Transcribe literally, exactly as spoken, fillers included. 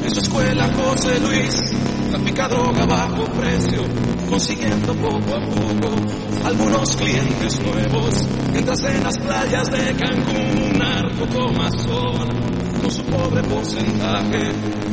En su escuela José Luis trafica droga a bajo precio, consiguiendo poco a poco algunos clientes nuevos. Mientras en las playas de Cancún un narco toma sol con su pobre porcentaje